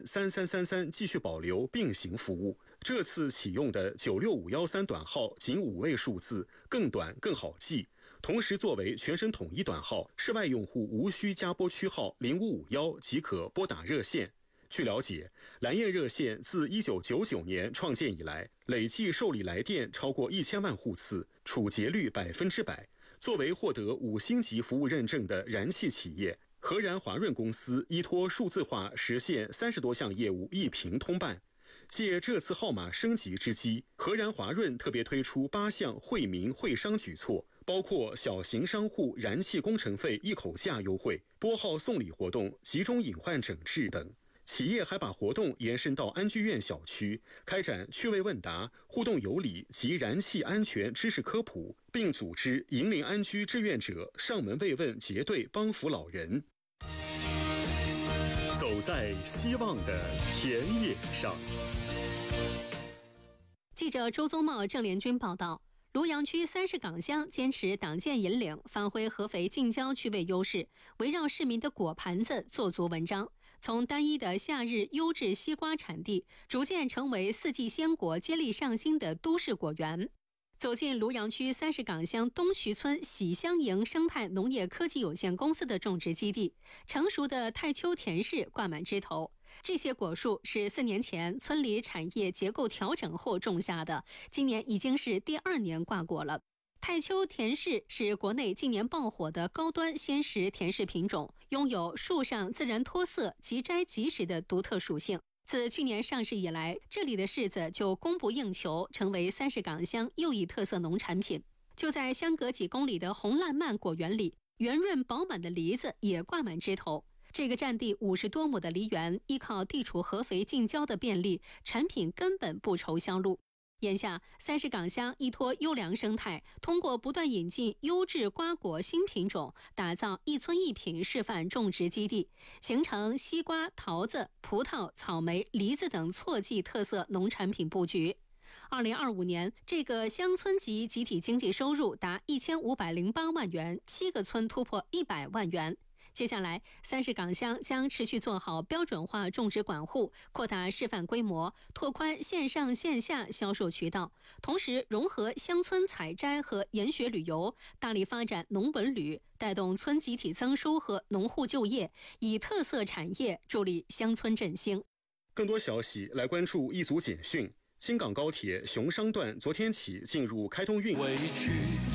3333继续保留并行服务。这次启用的96513短号仅5位数字，更短更好记。同时作为全省统一短号，室外用户无需加拨区号0551即可拨打热线。据了解，蓝焰热线自1999年创建以来，累计受理来电超过1000万户次，储结率100%。作为获得5星级服务认证的燃气企业，和然华润公司依托数字化实现30多项业务一屏通办。借这次号码升级之机，和然华润特别推出8项惠民惠商举措，包括小型商户燃气工程费一口价优惠、拨号送礼活动、集中隐患整治等。企业还把活动延伸到安居院小区，开展趣味问答、互动有礼及燃气安全知识科普，并组织银陵安居志愿者上门慰问结对帮扶老人。走在希望的田野上。 记者周宗茂、郑连军报道，庐阳区30港乡坚持党建引领，发挥合肥近郊区位优势，围绕市民的果盘子做足文章，从单一的夏日优质西瓜产地，逐渐成为四季鲜果接力上新的都市果园。走进庐阳区30港乡东徐村喜香营生态农业科技有限公司的种植基地，成熟的太丘甜柿挂满枝头。这些果树是4年前村里产业结构调整后种下的，今年已经是第2年挂果了。太丘甜柿是国内近年爆火的高端鲜食甜柿品种，拥有树上自然脱色、即摘即食的独特属性。自去年上市以来，这里的柿子就供不应求，成为30港乡又一特色农产品。就在相隔几公里的红烂漫果园里，圆润饱满的梨子也挂满枝头。这个占地50多亩的梨园，依靠地处合肥近郊的便利，产品根本不愁销路。眼下，30港乡依托优良生态，通过不断引进优质瓜果新品种，打造一村一品示范种植基地，形成西瓜、桃子、葡萄、草莓、梨子等错季特色农产品布局。2025年，这个乡村级集体经济收入达1508万元，7个村突破100万元。接下来，30港乡将持续做好标准化种植管护，扩大示范规模，拓宽线上线下销售渠道，同时融合乡村采摘和研学旅游，大力发展农文旅，带动村集体增收和农户就业，以特色产业助力乡村振兴。 更多消息来关注一组简讯。京港高铁熊商段昨天起进入开通运营。